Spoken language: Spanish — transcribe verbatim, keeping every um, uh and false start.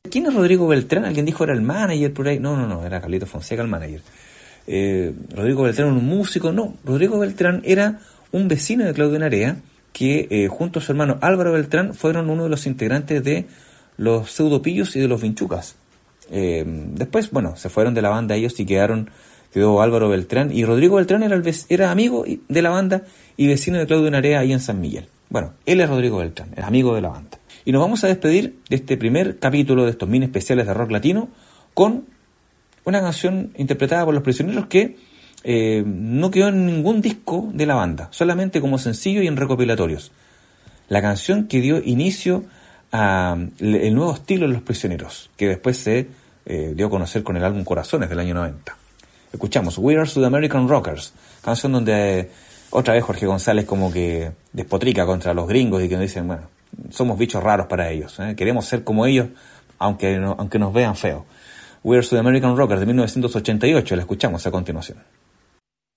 ¿Quién es Rodrigo Beltrán? Alguien dijo era el manager por ahí. No, no, no, era Carlito Fonseca el manager. Eh, Rodrigo Beltrán, un músico. No, Rodrigo Beltrán era un vecino de Claudio Narea que eh, junto a su hermano Álvaro Beltrán fueron uno de los integrantes de los Pseudopillos y de los Vinchucas. Eh, después, bueno, se fueron de la banda ellos y quedaron, quedó Álvaro Beltrán, y Rodrigo Beltrán era, el, era amigo de la banda y vecino de Claudio Narea ahí en San Miguel. Bueno, él es Rodrigo Beltrán, es amigo de la banda. Y nos vamos a despedir de este primer capítulo de estos mini especiales de rock latino con una canción interpretada por Los Prisioneros que eh, no quedó en ningún disco de la banda, solamente como sencillo y en recopilatorios. La canción que dio inicio al nuevo estilo de Los Prisioneros, que después se eh, dio a conocer con el álbum Corazones del año noventa. Escuchamos We Are Sudamerican Rockers, canción donde eh, otra vez Jorge González como que despotrica contra los gringos y que nos dicen, bueno, somos bichos raros para ellos, ¿eh? Queremos ser como ellos aunque, no, aunque nos vean feos. We Are Sudamerican Rockers de mil novecientos ochenta y ocho, la escuchamos a continuación.